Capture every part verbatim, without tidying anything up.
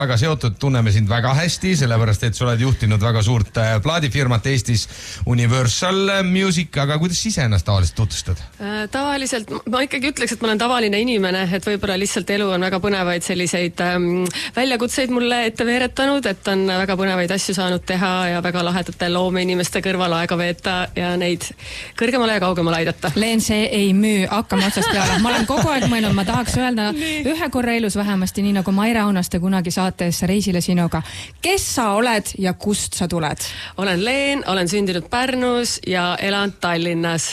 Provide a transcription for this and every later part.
väga seotud, tunneme sind väga hästi, sellepärast, et sa oled juhtinud väga suurt plaadifirmat Eestis Universal Music, aga kuidas ise ennast tavaliselt tutvustad? Tavaliselt, ma ikkagi ütleks, et ma olen tavaline inimene, et võib-olla lihtsalt elu on väga põnevaid selliseid ähm, väljakutseid mulle ette veeretanud, et on väga põnevaid asju saanud teha ja väga lahedate loome inimeste kõrval aega veeta ja neid kõrgemale ja kaugemale aidata. Leen, see ei müü, hakkame otsast peale. Ma olen kogu aeg mõelnud, ma tahaks öelda ühe korra elus vähemasti, nii nagu Maire Aunaste kunagi saad reisile sinuga. Kes sa oled ja kust sa tuled? Olen Leen, olen sündinud Pärnus ja elan Tallinnas.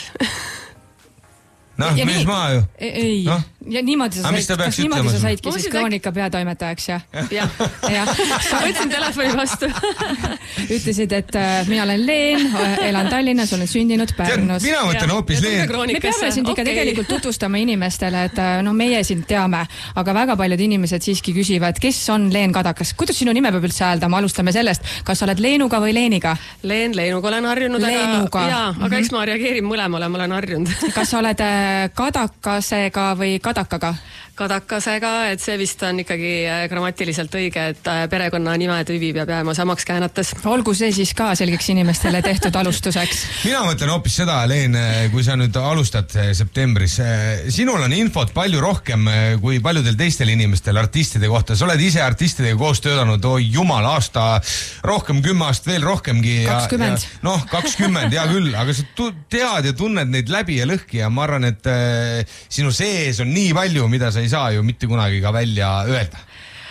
Noh, mis maa ju? Ei, no? Ja niimoodi sa, said, kas niimoodi sa saidki siis Kroonika peatoimetajaks, jah? Jah, ja. Sa võtsin telefoni vastu. Ütlesid, et äh, mina olen Leen, elan Tallinnas, olen sündinud Pärnus. Mina mõtlen hoopis Leen. Me peame sind ikka okay. tegelikult tutvustama inimestele, et no meie sind teame, aga väga paljud inimesed siiski küsivad, kes on Leen Kadakas? Kuidas sinu nime peab üldse hääldama? Alustame sellest. Kas sa oled Leenuga või Leeniga? Leen, Leenuga olen harjunud. Leenuga. Aga, jaa, aga eks ma reageerin mõlemale, ma olen harjunud. Kas sa oled Kadakasega või Kadakaga? Kadakasega, et see vist on ikkagi grammatiliselt õige, et perekonna nime tüvi peab jääma samaks käänates. Olgu see siis ka selgeks inimestele tehtud alustuseks. Mina mõtlen hoopis seda, Leen, kui sa nüüd alustad septembris. Sinul on infot palju rohkem kui paljudel teistel inimestel artistide kohta. Sa oled ise artistidega koos töötanud, oi jumal, aasta rohkem, kümme aasta veel rohkemgi. kakskümmend. Noh, kakskümmend, hea küll, aga sa tead ja tunned neid läbi ja lõhki ja ma arvan, et sinu sees on nii palju, mida sa ei saa ju mitte kunagi ka välja öelda.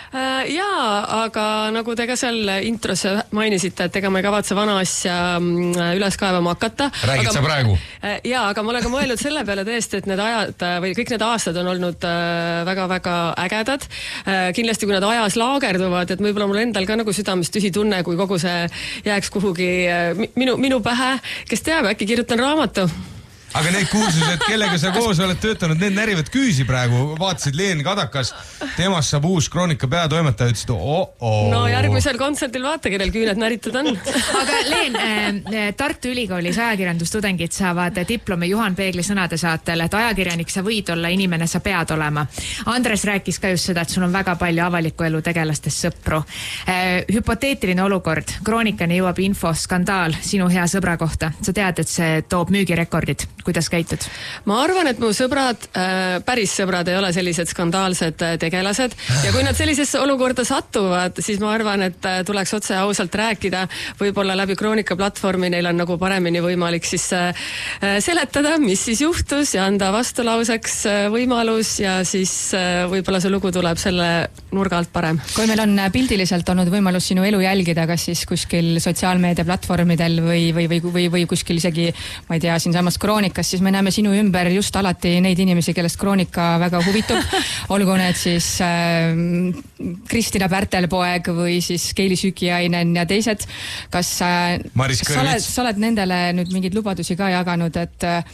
Jaa, aga nagu te ka seal intros mainisite, et ega ma ei kavatse vana asja üles kaevama hakata. Räägid aga, sa praegu? Jaa, aga ma olen ka mõelnud selle peale tõesti, et need ajad või kõik need aastad on olnud väga-väga ägedad. Kindlasti, kui nad ajas laagerduvad, et võib-olla mul endal ka nagu südames tühi tunne, kui kogu see jääks kuhugi minu, minu pähe, kes teab, äkki kirjutan raamatu. Aga need kuulsused, kellega sa koos oled töötanud, need närivad küüsi praegu. Vaatasid Leen Kadakas, temast saab uus Kroonika peatoimetaja, ütlesid, oh-oh. No järgmisel kontserdil vaata, kellel küüned näritud on. Aga Leen, äh, Tartu Ülikoolis ajakirjandustudengid saavad diplomi Juhan Peegli sõnade saatel, et ajakirjanik sa võid olla, inimene sa pead olema. Andres rääkis ka just seda, et sul on väga palju avaliku elu tegelastest sõpru. Äh, hüpoteetiline olukord, Kroonikani jõuab info, skandaal sinu hea sõbra kohta. Sa tead, et see toob müügirekordid. Kuidas käitud? Ma arvan, et mu sõbrad, äh, päris sõbrad ei ole sellised skandaalsed äh, tegelased ja kui nad sellisesse olukorda satuvad, siis ma arvan, et äh, tuleks otse ausalt rääkida. Võib-olla läbi Kroonika platvormi neil on nagu paremini võimalik siis äh, seletada, mis siis juhtus ja anda vastulauseks äh, võimalus ja siis äh, võib-olla see lugu tuleb selle nurga alt parem. Kui meil on pildiliselt olnud võimalus sinu elu jälgida, kas siis kuskil sotsiaalmeedia platvormidel või, või, või, või, või kuskil isegi, ma ei tea, siin samas Kroonika, siis me näeme sinu ümber just alati neid inimesi, kellest Kroonika väga huvitub. Olgu need siis äh, Kristina Pärtelpoeg või siis Keili Sükiainen ja teised. Kas, äh, kas sa, oled, sa oled nendele nüüd mingeid lubadusi ka jaganud, et äh,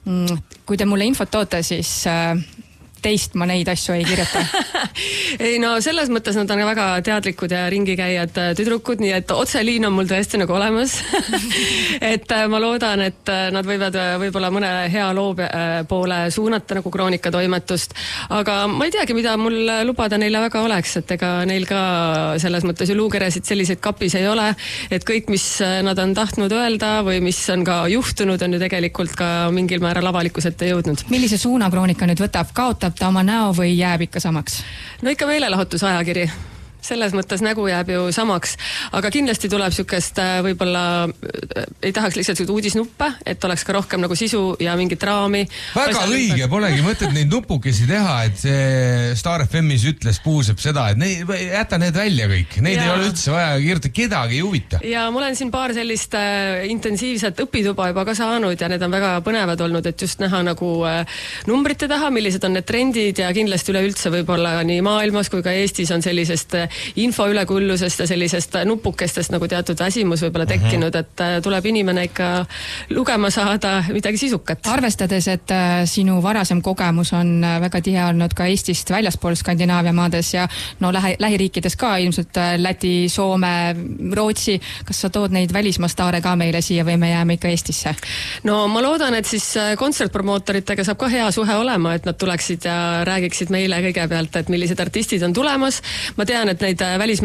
kui te mulle infot toote, siis äh, teist ma neid asju ei kirjuta. Ei no selles mõttes nad on väga teadlikud ja ringikäijad tüdrukud, nii et otseliin on mul tõesti nagu olemas. Et ma loodan, et nad võivad võib-olla mõne hea loo poole suunata nagu Kroonika toimetust, aga ma ei teagi, mida mul lubada neile väga oleks, et ega neil ka selles mõttes ju luukeresid selliseid kapis ei ole, et kõik, mis nad on tahtnud öelda või mis on ka juhtunud, on ju tegelikult ka mingil määral avalikus ette jõudnud. Millise suuna Kroonika nüüd võtab? Kaotab ta oma näo või jääb ikka samaks? No ikka meelelahutusajakiri. Selles mõttes nägu jääb ju samaks, aga kindlasti tuleb sükest võib-olla, ei tahaks lihtsalt uudisnuppe, et oleks ka rohkem nagu sisu ja mingit raami. Väga õige, ümber. Polegi mõtet neid nupukesi teha, et see Star F M-is ütles puuseb seda, et neid, jäta need välja kõik. Neid ja. Ei ole üldse vaja kirjutada, kedagi ei huvita. Ja mul on siin paar sellist äh, intensiivset õpituba juba ka saanud ja need on väga põnevad olnud, et just näha nagu äh, numbrite taha, millised on need trendid ja kindlasti üleüldse võib-olla nii maailmas kui ka Eestis on sellisest äh, info ülekullusest ja sellisest nupukestest nagu teatud väsimus võib-olla tekkinud, et tuleb inimene ikka lugema saada midagi sisukat. Arvestades, et sinu varasem kogemus on väga tihe olnud ka Eestist väljaspool Skandinaavia maades ja no lähi, lähiriikides ka ilmselt Läti, Soome, Rootsi, kas sa tood neid välismaastaare ka meile siia või me jääme ikka Eestisse? No ma loodan, et siis kontsertpromootoritega saab ka hea suhe olema, et nad tuleksid ja räägiksid meile kõigepealt, et millised artistid on tulemas. Ma tean, et et neid välis